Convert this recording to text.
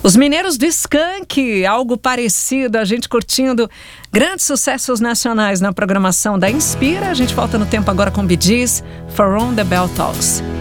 Os Mineiros do Skank, algo parecido, a gente curtindo grandes sucessos nacionais na programação da Inspira. A gente volta no tempo agora com Bee Gees, For On The Bell Tolls.